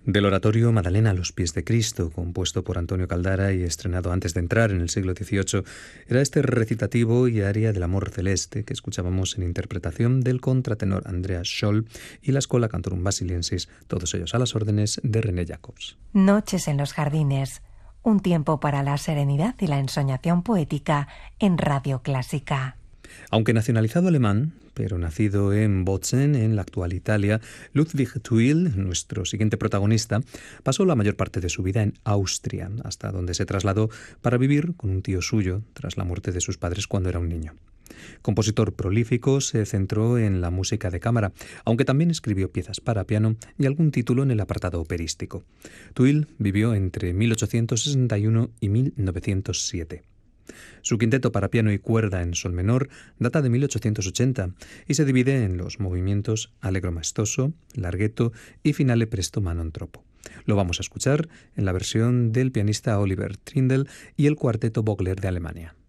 Del oratorio Madalena a los pies de Cristo, compuesto por Antonio Caldara y estrenado antes de entrar en el siglo XVIII, era este recitativo y aria del amor celeste que escuchábamos en interpretación del contratenor Andreas Scholl y la Schola Cantorum Basiliensis, todos ellos a las órdenes de René Jacobs. Noches en los jardines, un tiempo para la serenidad y la ensoñación poética en Radio Clásica. Aunque nacionalizado alemán, pero nacido en Bozen, en la actual Italia, Ludwig Thuil, nuestro siguiente protagonista, pasó la mayor parte de su vida en Austria, hasta donde se trasladó para vivir con un tío suyo tras la muerte de sus padres cuando era un niño. Compositor prolífico, se centró en la música de cámara, aunque también escribió piezas para piano y algún título en el apartado operístico. Thuil vivió entre 1861 y 1907. Su quinteto para piano y cuerda en sol menor data de 1880 y se divide en los movimientos Allegro maestoso, Larghetto y Finale presto ma non troppo. Lo vamos a escuchar en la versión del pianista Oliver Trindle y el cuarteto Vogler de Alemania.